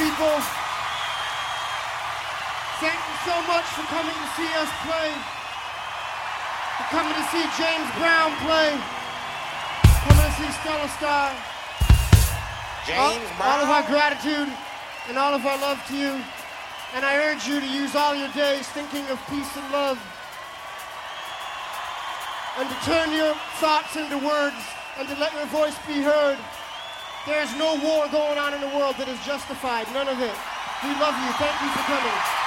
people. Thank you so much for coming to see us play. For coming to see James Brown play. Coming to see Stella Star. James Brown. All of our gratitude and all of our love to you. And I urge you to use all your days thinking of peace and love. And to turn your thoughts into words and to let your voice be heard. There is no war going on in the world that is justified. None of it. We love you. Thank you for coming.